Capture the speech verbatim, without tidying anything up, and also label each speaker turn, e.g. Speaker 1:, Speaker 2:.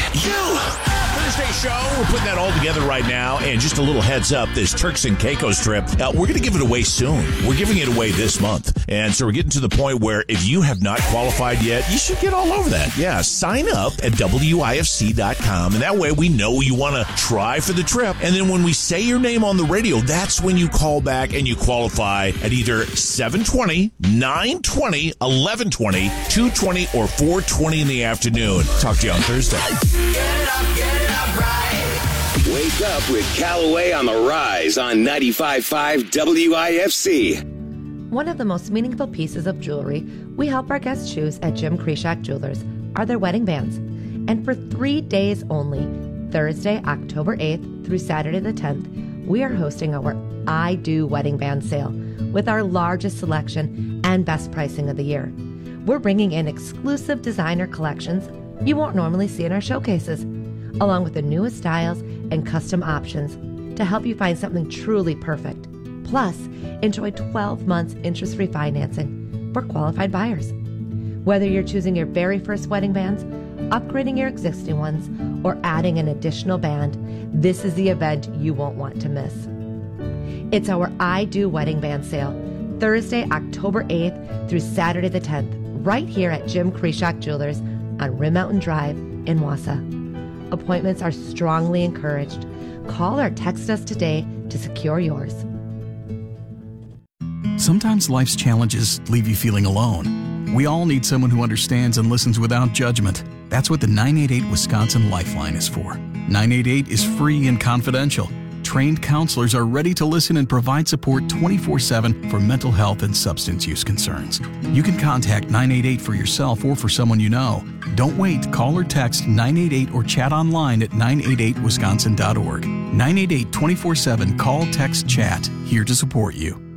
Speaker 1: You. Thursday show. We're putting that all together right now. And just a little heads up, this Turks and Caicos trip, uh, we're going to give it away soon. We're giving it away this month. And so we're getting to the point where if you have not qualified yet, you should get all over that. Yeah, sign up at W I F C dot com. And that way we know you want to try for the trip. And then when we say your name on the radio, that's when you call back and you qualify at either seven twenty, nine twenty, eleven twenty, two twenty, or four twenty in the afternoon. Talk to you on Thursday.
Speaker 2: Get up, get up right.
Speaker 3: Wake up with Callaway on the Rise on ninety-five point five W I F C.
Speaker 4: One of the most meaningful pieces of jewelry we help our guests choose at Jim Kreshak Jewelers are their wedding bands. And for three days only, Thursday, October eighth through Saturday the tenth, we are hosting our I Do Wedding Band sale with our largest selection and best pricing of the year. We're bringing in exclusive designer collections you won't normally see in our showcases, along with the newest styles and custom options to help you find something truly perfect. Plus, enjoy twelve months interest-free financing for qualified buyers. Whether you're choosing your very first wedding bands, upgrading your existing ones, or adding an additional band, this is the event you won't want to miss. It's our I Do Wedding Band sale, Thursday, October eighth through Saturday the tenth, right here at Jim Kreshak Jewelers on Rim Mountain Drive in Wausau. Appointments are strongly encouraged. Call or text us today to secure yours.
Speaker 5: Sometimes life's challenges leave you feeling alone. We all need someone who understands and listens without judgment. That's what the nine eight eight Wisconsin Lifeline is for. nine eight eight is free and confidential. Trained counselors are ready to listen and provide support twenty-four seven for mental health and substance use concerns. You can contact nine eight eight for yourself or for someone you know. Don't wait. Call or text nine eight eight or chat online at nine eight eight wisconsin dot org. nine eight eight twenty-four seven Call, Text, Chat. Here to support you.